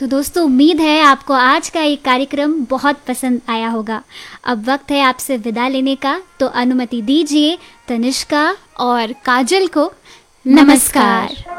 तो दोस्तों, उम्मीद है आपको आज का ये कार्यक्रम बहुत पसंद आया होगा। अब वक्त है आपसे विदा लेने का, तो अनुमति दीजिए तनिष्का और काजल को नमस्कार।